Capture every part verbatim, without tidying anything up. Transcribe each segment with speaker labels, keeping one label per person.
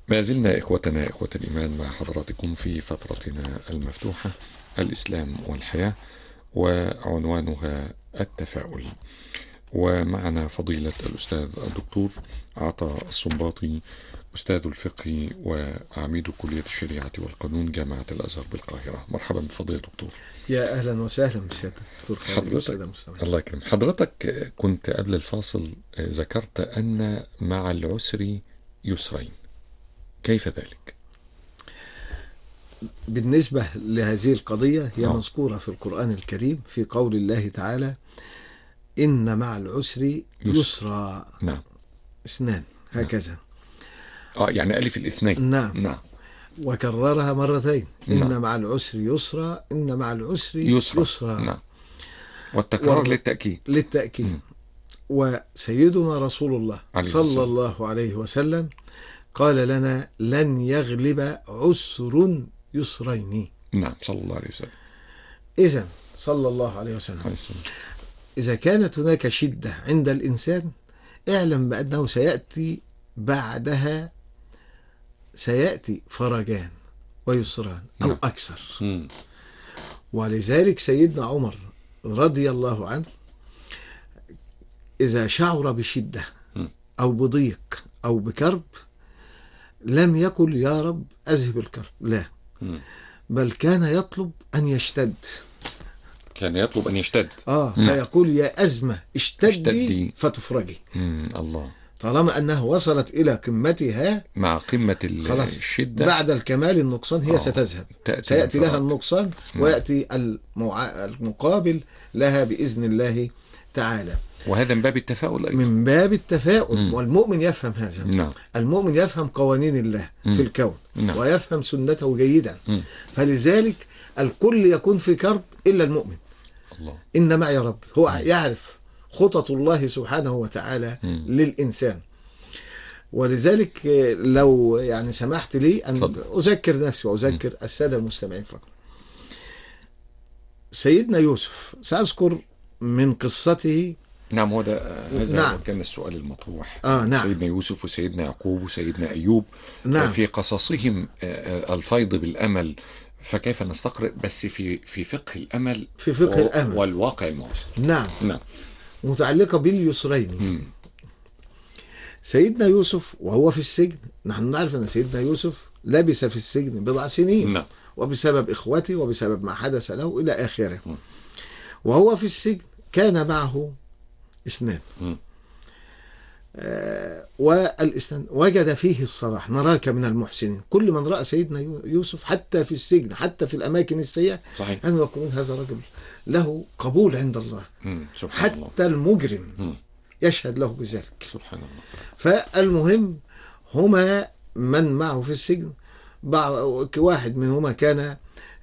Speaker 1: ما زلنا إخوتنا إخوة الإيمان مع حضراتكم في فترتنا المفتوحة الإسلام والحياة، وعنوانها التفاؤل. ومعنا فضيلة الأستاذ الدكتور عطا الصنباطي، أستاذ الفقه وعميد كلية الشريعة والقانون جامعة الأزهر بالقاهرة. مرحبا بفضيلة الدكتور.
Speaker 2: يا أهلا وسهلا بسيادة الدكتور
Speaker 1: حضرتك. الله يكرم حضرتك. كنت قبل الفاصل ذكرت أن مع العسر يسرين، كيف ذلك؟
Speaker 2: بالنسبة لهذه القضية هي
Speaker 1: أوه.
Speaker 2: مذكورة في القرآن الكريم في قول الله تعالى: إن مع العسر يسرا.
Speaker 1: نعم.
Speaker 2: اثنان هكذا.
Speaker 1: اه يعني ألف الاثنين.
Speaker 2: نعم.
Speaker 1: نعم.
Speaker 2: وكررها مرتين: إن
Speaker 1: نعم.
Speaker 2: مع العسر يسرا، إن مع العسر
Speaker 1: يسرا,
Speaker 2: يسرا.
Speaker 1: نعم. والتكرار
Speaker 2: و...
Speaker 1: للتأكيد.
Speaker 2: للتأكيد. م. وسيدنا رسول الله صلى الله عليه وسلم قال لنا: لن يغلب عسر يسرين.
Speaker 1: نعم صلى الله عليه وسلم.
Speaker 2: إذن صلى الله عليه وسلم إذا كانت هناك شدة عند الإنسان، اعلم بأنه سيأتي بعدها سيأتي فرجان ويسران أو
Speaker 1: نعم.
Speaker 2: أكثر.
Speaker 1: م.
Speaker 2: ولذلك سيدنا عمر رضي الله عنه إذا شعر بشدة أو بضيق أو بكرب لم يقل يا رب أذهب الكرب، لا، بل كان يطلب أن يشتد.
Speaker 1: كان يطلب أن يشتد.
Speaker 2: آه فيقول: يا أزمة اشتدي, اشتدي. فتفرجي.
Speaker 1: مم. الله.
Speaker 2: طالما أنها وصلت إلى قمتها،
Speaker 1: مع قمة الشدة
Speaker 2: بعد الكمال النقصان هي آه. ستذهب، سيأتي لها النقصان ويأتي المع... المقابل لها بإذن الله تعالى.
Speaker 1: وهذا من باب التفاؤل أيضا.
Speaker 2: من باب التفاؤل. مم. والمؤمن يفهم هذا.
Speaker 1: نعم.
Speaker 2: المؤمن يفهم قوانين الله مم. في الكون.
Speaker 1: نعم.
Speaker 2: ويفهم سنته جيدا. مم. فلذلك الكل يكون في كرب إلا المؤمن.
Speaker 1: الله.
Speaker 2: إن معي رب. هو مم. يعرف خطط الله سبحانه وتعالى مم. للإنسان. ولذلك لو يعني سمحت لي أن فضل. أذكر نفسي وأذكر مم. السادة المستمعين فقط. سيدنا يوسف سأذكر من قصته.
Speaker 1: نعم. هذا هذا
Speaker 2: نعم.
Speaker 1: كان السؤال المطروح.
Speaker 2: آه نعم.
Speaker 1: سيدنا يوسف وسيدنا يعقوب وسيدنا أيوب.
Speaker 2: نعم.
Speaker 1: في قصصهم الفيض بالأمل، فكيف نستقرئ بس في في فقه الأمل،
Speaker 2: في فقه
Speaker 1: و...
Speaker 2: الأمل
Speaker 1: والواقع المعاصر.
Speaker 2: نعم.
Speaker 1: نعم.
Speaker 2: متعلقة باليسرين. م. سيدنا يوسف وهو في السجن، نحن نعرف أن سيدنا يوسف لبس في السجن بضع سنين.
Speaker 1: نعم.
Speaker 2: وبسبب إخوته وبسبب ما حدث له إلى آخره. م. وهو في السجن كان معه اثنان. آه والاثنان وجد فيه الصلاح. نراك من المحسنين. كل من رأى سيدنا يوسف حتى في السجن، حتى في الأماكن السيئة، أن يقولون هذا رجل له قبول عند الله. حتى الله. المجرم م. يشهد له بذلك.
Speaker 1: سبحان الله.
Speaker 2: فالمهم هما من معه في السجن، واحد منهما كان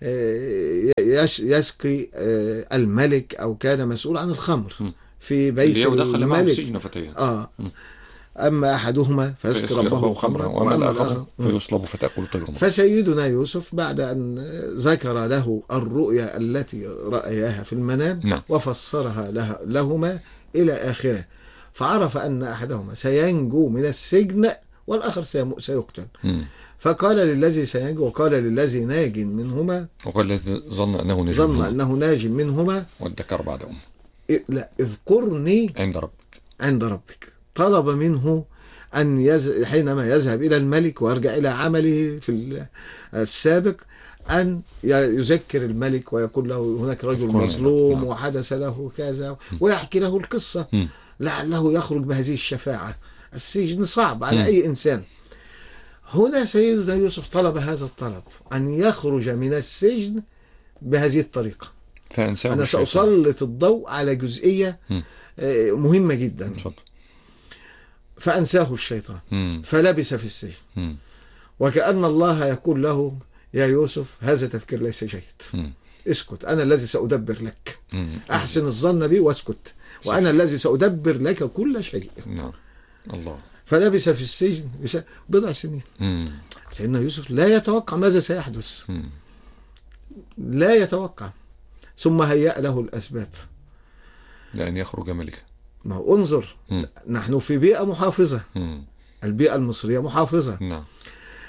Speaker 2: يسقي الملك أو كان مسؤول عن الخمر م. في بيت الملك. آه. أما أحدهما فيسقي ربه خمرا
Speaker 1: وأما الآخر فيصلب فتأكل الطير.
Speaker 2: فسيدنا يوسف بعد أن ذكر له الرؤيا التي رأياها في المنام نعم. وفسرها له لهما إلى آخره، فعرف أن أحدهما سينجو من السجن والآخر سيقتل. م. فقال للذي سينجو وقال للذي ناج منهما،
Speaker 1: وقال الذي ظن أنه ناج
Speaker 2: ظن أنه ناج منهما
Speaker 1: وادكر بعد أم
Speaker 2: لا اذكرني
Speaker 1: عند ربك
Speaker 2: عند ربك. طلب منه أن يز... حينما يذهب إلى الملك ويرجع إلى عمله في السابق أن يذكر الملك ويقول له هناك رجل مظلوم نعم. وحدث له كذا، ويحكي له القصة م. لعله يخرج بهذه الشفاعة. السجن صعب على م. أي إنسان. هنا سيدنا يوسف طلب هذا الطلب، أن يخرج من السجن بهذه الطريقة.
Speaker 1: فأنساه
Speaker 2: أنا سأسلط الضوء على جزئية م. مهمة جدا.
Speaker 1: فضل.
Speaker 2: فأنساه الشيطان م. فلبس في السجن
Speaker 1: م.
Speaker 2: وكأن الله يقول له: يا يوسف هذا تفكير ليس جيد. م. اسكت، أنا الذي سأدبر لك. م. أحسن الظن بي واسكت، وأنا الذي سأدبر لك كل شيء.
Speaker 1: نعم. الله.
Speaker 2: فلبس في السجن بضع سنين.
Speaker 1: م.
Speaker 2: سيدنا يوسف لا يتوقع ماذا سيحدث. م. لا يتوقع. ثم هيأ له الأسباب
Speaker 1: لأن يخرج ملكا.
Speaker 2: ما هو انظر م. نحن في بيئة محافظة. م. البيئة المصرية محافظة.
Speaker 1: نعم.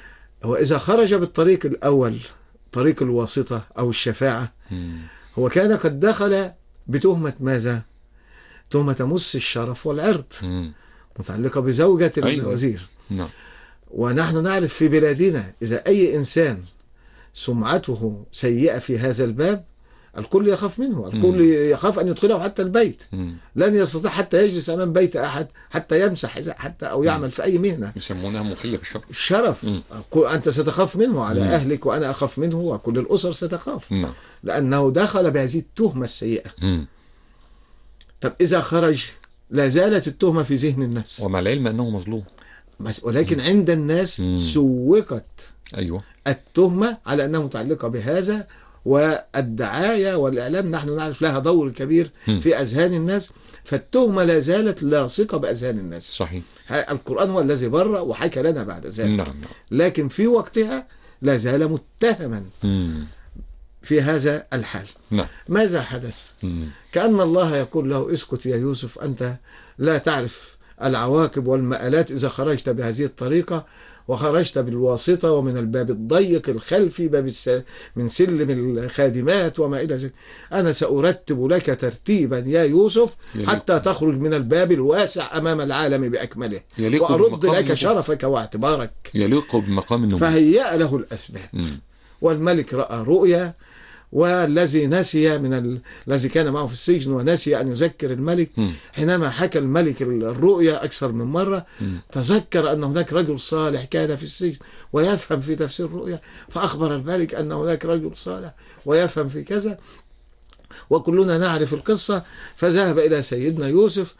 Speaker 2: وإذا خرج بالطريق الأول طريق الواسطة أو الشفاعة
Speaker 1: مم.
Speaker 2: هو كان قد دخل بتهمة ماذا؟ تهمة تمس الشرف والعرض،
Speaker 1: مم.
Speaker 2: متعلقة بزوجة
Speaker 1: أيوة.
Speaker 2: الوزير.
Speaker 1: نعم.
Speaker 2: ونحن نعرف في بلادنا إذا أي إنسان سمعته سيئة في هذا الباب الكل يخاف منه، الكل
Speaker 1: مم.
Speaker 2: يخاف أن يدخله حتى البيت.
Speaker 1: مم.
Speaker 2: لن يستطيع حتى يجلس أمام بيت أحد حتى يمسح إذا- حتى أو يعمل في أي مهنة.
Speaker 1: يسمونها مخلة بالشر.
Speaker 2: الشرف
Speaker 1: مم.
Speaker 2: أنت ستخاف منه على
Speaker 1: مم.
Speaker 2: أهلك، وأنا أخاف منه، وكل الأسر ستخاف،
Speaker 1: نعم.
Speaker 2: لأنه دخل بهذه التهمة السيئة.
Speaker 1: مم.
Speaker 2: طب إذا خرج لا زالت التهمة في ذهن الناس،
Speaker 1: ومع العلم أنه مظلوم.
Speaker 2: بس ولكن عند الناس
Speaker 1: مم.
Speaker 2: سوقت
Speaker 1: أيوة.
Speaker 2: التهمة على أنها متعلقة بهذا، والدعاية والإعلام نحن نعرف لها دور كبير
Speaker 1: مم.
Speaker 2: في أذهان الناس، فالتهمة لا زالت لاصقة بأذهان الناس.
Speaker 1: صحيح.
Speaker 2: ها- القرآن هو الذي برأ وحكى لنا بعد ذلك.
Speaker 1: نعم. نعم.
Speaker 2: لكن في وقتها لا زال متهما
Speaker 1: مم.
Speaker 2: في هذا الحال.
Speaker 1: نعم.
Speaker 2: ماذا حدث؟
Speaker 1: مم.
Speaker 2: كأن الله يقول له اسكت يا يوسف، أنت لا تعرف العواقب والمآلات إذا خرجت بهذه الطريقة، وخرجت بالواسطة ومن الباب الضيق الخلفي، باب الس... من سلم الخادمات وما إلى ذلك. أنا سأرتب لك ترتيبا يا يوسف
Speaker 1: يليق.
Speaker 2: حتى تخرج من الباب الواسع أمام العالم بأكمله،
Speaker 1: يليق
Speaker 2: وأرد
Speaker 1: بمقام
Speaker 2: لك
Speaker 1: النبوة.
Speaker 2: شرفك واعتبارك.
Speaker 1: يليق بمقام النبوة.
Speaker 2: فهيأ له الأسباب.
Speaker 1: مم.
Speaker 2: والملك رأى رؤيا، والذي نسي من ال... الذي كان معه في السجن ونسي أن يذكر الملك،
Speaker 1: مم.
Speaker 2: حينما حكى الملك الرؤيا أكثر من مرة
Speaker 1: مم.
Speaker 2: تذكر أن هناك رجل صالح كان في السجن ويفهم في تفسير الرؤيا، فأخبر الملك أن هناك رجل صالح ويفهم في كذا، وكلنا نعرف القصة. فذهب إلى سيدنا يوسف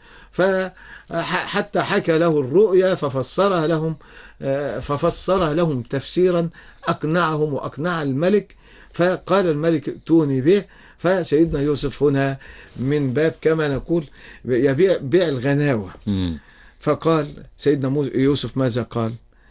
Speaker 2: فحتى حكى له الرؤيا ففسرها لهم ففسرها لهم تفسيرا أقنعهم وأقنع الملك. فقال الملك ائتوني به. فسيدنا يوسف هنا من باب كما نقول يبيع بيع الغناوة.
Speaker 1: مم.
Speaker 2: فقال سيدنا يوسف ماذا قال؟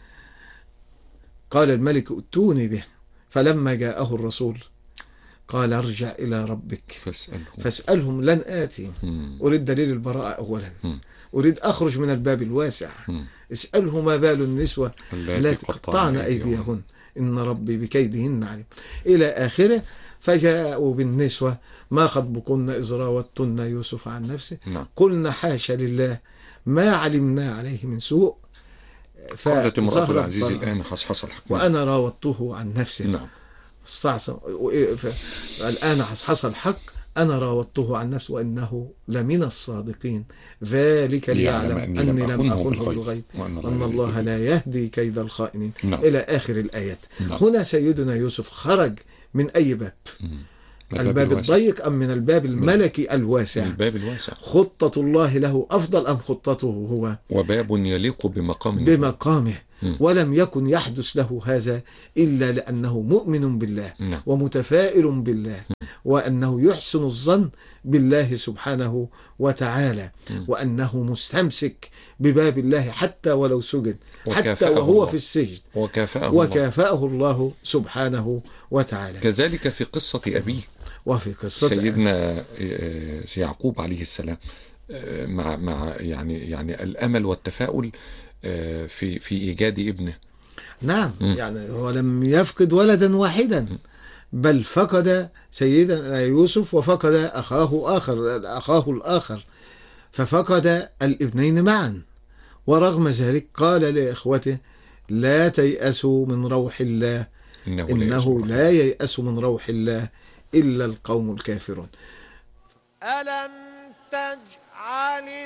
Speaker 2: قال الملك ائتوني به. فلما جاءه الرسول قال ارجع إلى ربك
Speaker 1: فاسأله
Speaker 2: فاسألهم لن آتي.
Speaker 1: مم.
Speaker 2: أريد دليل البراءة أولا،
Speaker 1: مم.
Speaker 2: أريد أخرج من الباب الواسع.
Speaker 1: مم.
Speaker 2: اسأله ما بال النسوة
Speaker 1: اللاتي
Speaker 2: التي قطعن أيديهن إن ربي بكيدهن عليم إلى آخره. فجاءوا بالنسوة ما خطبكن إذ راوتن يوسف عن نفسه
Speaker 1: نعم.
Speaker 2: قلنا حاشا لله ما علمنا عليه من سوء.
Speaker 1: قالت امرأة
Speaker 2: فظهرت
Speaker 1: العزيز
Speaker 2: براءة.
Speaker 1: الآن حصحص الحق.
Speaker 2: وأنا راودته عن نفسه.
Speaker 1: نعم.
Speaker 2: استعصم الآن حصحص الحق، أنا راودته عن نفسه وإنه لمن الصادقين، ذلك ليعلم أني لم أخنه بالغيب وأن الله لا يهدي كيد الخائنين.
Speaker 1: نعم.
Speaker 2: إلى آخر الآيات.
Speaker 1: نعم.
Speaker 2: هنا سيدنا يوسف خرج من أي باب؟
Speaker 1: مم.
Speaker 2: الباب
Speaker 1: الواسع.
Speaker 2: الضيق أم من الباب الملكي الواسع؟
Speaker 1: الباب الواسع.
Speaker 2: خطة الله له أفضل أم خطته هو؟
Speaker 1: وباب يليق بمقام النبوة.
Speaker 2: بمقامه.
Speaker 1: مم.
Speaker 2: ولم يكن يحدث له هذا إلا لأنه مؤمن بالله
Speaker 1: نعم.
Speaker 2: ومتفائل بالله، وأنه يحسن الظن بالله سبحانه وتعالى،
Speaker 1: مم.
Speaker 2: وأنه مستمسك بباب الله حتى ولو سجن، حتى
Speaker 1: وكافأه
Speaker 2: وهو
Speaker 1: الله.
Speaker 2: في السجن،
Speaker 1: وكافأه الله.
Speaker 2: وكافأه الله سبحانه وتعالى.
Speaker 1: كذلك في قصة أبيه
Speaker 2: وفي قصة
Speaker 1: سيدنا يعقوب عليه السلام، مع مع يعني يعني الأمل والتفاؤل في في إيجاد ابنه.
Speaker 2: نعم.
Speaker 1: م.
Speaker 2: يعني هو لم يفقد ولدا واحدا، بل فقد سيدنا يوسف وفقد أخاه آخر أخاه الآخر، ففقد الابنين معا. ورغم ذلك قال لإخوته لا تيأسوا من روح الله
Speaker 1: إنه,
Speaker 2: إنه لا ييأس من روح الله إلا القوم الكافرون.
Speaker 3: ألم تجعل